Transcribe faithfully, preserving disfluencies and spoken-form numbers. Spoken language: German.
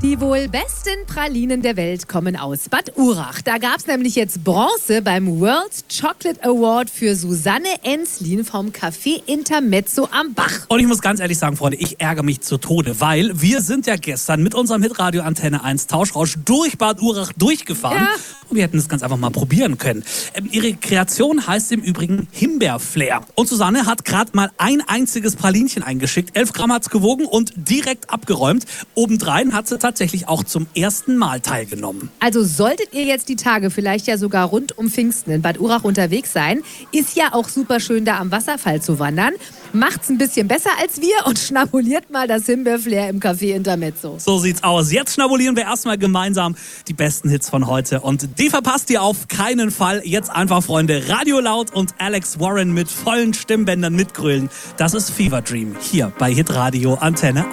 Die wohl besten Pralinen der Welt kommen aus Bad Urach. Da gab es nämlich jetzt Bronze beim World Chocolate Award für Susanne Enslin vom Café Intermezzo am Bach. Und ich muss ganz ehrlich sagen, Freunde, ich ärgere mich zu Tode, weil wir sind ja gestern mit unserem Hitradio Antenne eins Tauschrausch durch Bad Urach durchgefahren. Ja. Und wir hätten das ganz einfach mal probieren können. Ähm, ihre Kreation heißt im Übrigen Himbeerflair. Und Susanne hat gerade mal ein einziges Pralinchen eingeschickt. Elf Gramm hat's gewogen und direkt abgeräumt. Obendrein hat sie tatsächlich auch zum ersten Mal teilgenommen. Also solltet ihr jetzt die Tage vielleicht ja sogar rund um Pfingsten in Bad Urach unterwegs sein, ist ja auch super schön, da am Wasserfall zu wandern. Macht's ein bisschen besser als wir und schnabuliert mal das Himbeerflair im Café Intermezzo. So sieht's aus. Jetzt schnabulieren wir erstmal gemeinsam die besten Hits von heute. Und die verpasst ihr auf keinen Fall. Jetzt einfach, Freunde, Radio laut und Alex Warren mit vollen Stimmbändern mitgrölen. Das ist Fever Dream hier bei Hitradio Antenne